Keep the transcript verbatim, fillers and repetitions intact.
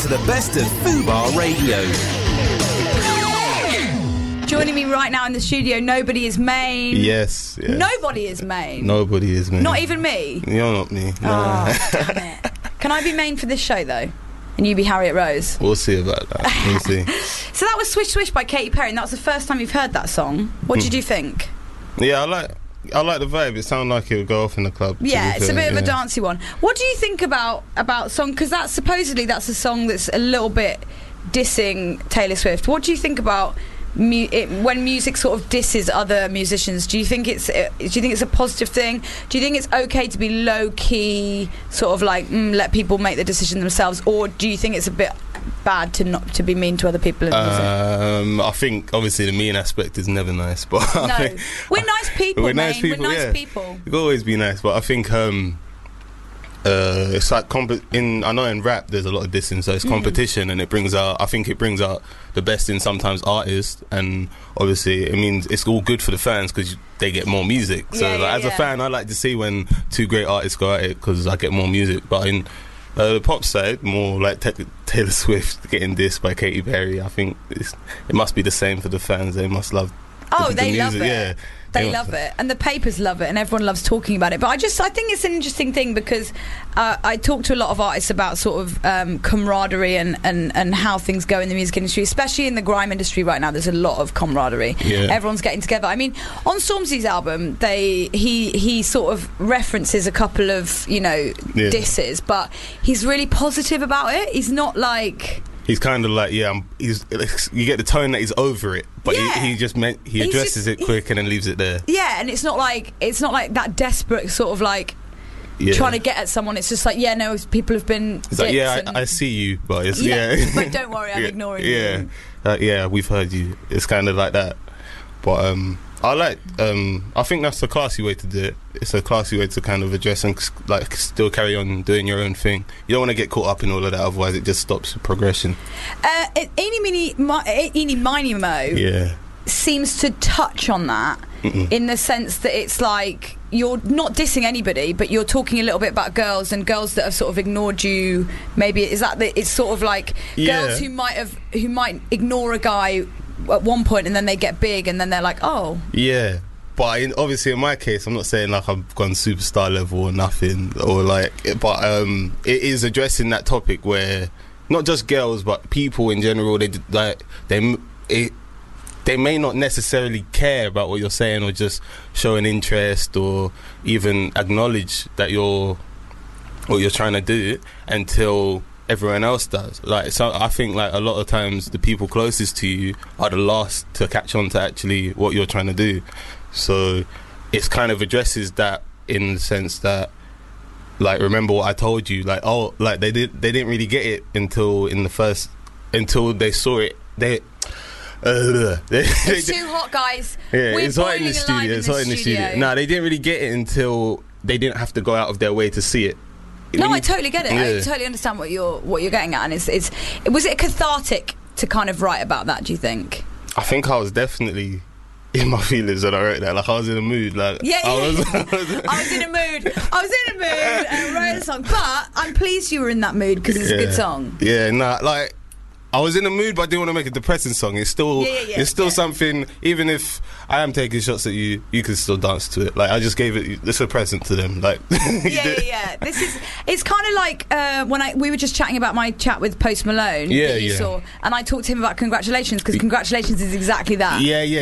to the best of Fubar Radio. Joining me right now in the studio, Nobody Is Maine. Yes, yes. Nobody is Maine. Nobody is Maine. Not even me? You're not me. No. Oh, damn it. Can I be Maine for this show, though? And you be Harriet Rose? We'll see about that. We'll see. So that was Swish Swish by Katy Perry, and that was the first time you've heard that song. What did you think? Yeah, I like I like the vibe. It sounded like it would go off in the club. Yeah, it's a bit yeah. of a dancey one. What do you think about about song? Because that's supposedly that's a song that's a little bit dissing Taylor Swift. What do you think about mu- it, when music sort of disses other musicians? Do you think it's uh, do you think it's a positive thing? Do you think it's okay to be low key, sort of like mm, let people make the decision themselves, or do you think it's a bit bad to not to be mean to other people in music? Um, I think obviously the mean aspect is never nice, but No, I think, we're nice people. We're nice Maine. people. We're nice yeah. people. You can always be nice, but I think um, uh, it's like comp- in. I know in rap there's a lot of dissing, so it's competition, mm. and it brings out. I think it brings out the best in sometimes artists, and obviously it means it's all good for the fans because they get more music. So Yeah, like, yeah, as yeah. a fan, I like to see when two great artists go at it because I get more music. But in uh, the pop side, more like te- Taylor Swift getting dissed by Katy Perry, I think it's, it must be the same for the fans. They must love. Oh, the, they the love music. it. Yeah. They love it, and the papers love it, and everyone loves talking about it. But I just, I think it's an interesting thing because uh, I talk to a lot of artists about sort of um, camaraderie and, and, and how things go in the music industry, especially in the grime industry right now. There's a lot of camaraderie. Yeah. Everyone's getting together. I mean, on Stormzy's album, they he he sort of references a couple of you know Yeah. disses, but he's really positive about it. He's not like. He's kind of like, yeah, I'm, he's. You get the tone that he's over it, but Yeah. he, he just meant he He's addresses just- it quick and then leaves it there. Yeah, and it's not like it's not like that desperate sort of like Yeah. trying to get at someone. It's just like, yeah, no, people have been. It's like, dicks yeah, and- I, I see you, but it's Yeah, yeah. but don't worry, I'm yeah, ignoring yeah. you. Uh, yeah, we've heard you. It's kind of like that, but um, I like. Um, I think that's a classy way to do it. It's a classy way to kind of address and like still carry on doing your own thing. You don't want to get caught up in all of that, otherwise it just stops progression. Uh, Eeny, meeny, mi- Eeny, miny, mo Yeah. seems to touch on that Mm-mm. in the sense that it's like you're not dissing anybody, but you're talking a little bit about girls and girls that have sort of ignored you. Maybe is that the, it's sort of like Yeah. girls who might have who might ignore a guy at one point and then they get big and then they're like, oh. Yeah. But in, obviously, in my case, I'm not saying like I've gone superstar level or nothing, or like. But um, it is addressing that topic where not just girls, but people in general. They d- like they it, they may not necessarily care about what you're saying, or just show an interest, or even acknowledge that you're what you're trying to do until everyone else does. Like, so I think like a lot of times the people closest to you are the last to catch on to actually what you're trying to do. So it's kind of addresses that in the sense that, like, remember what I told you, like, oh, like they did they didn't really get it until in the first until they saw it. They uh, they, It's they, too hot, guys. yeah, We're it's hot in boiling the alive studio. It's hot in the studio. studio. No, they didn't really get it until they didn't have to go out of their way to see it. No, When I you- totally get it. I Yeah. totally understand what you're what you're getting at, and it's it's was it cathartic to kind of write about that? Do you think? I think I was definitely in my feelings when I wrote that. Like, I was in a mood. Like, Yeah, yeah. I was. I was in a mood. I was in a mood and wrote a song, but I'm pleased you were in that mood because it's a good Yeah. song. Yeah, nah, like I was in a mood, but I didn't want to make a depressing song. It's still, Yeah, yeah, yeah, it's still yeah. something. Even if I am taking shots at you, you can still dance to it. Like, I just gave it. It's a present to them. Like, Yeah, yeah, yeah. This is. It's kind of like uh, when I we were just chatting about my chat with Post Malone. Yeah, that you yeah. saw, and I talked to him about Congratulations because Congratulations is exactly that. yeah, yeah.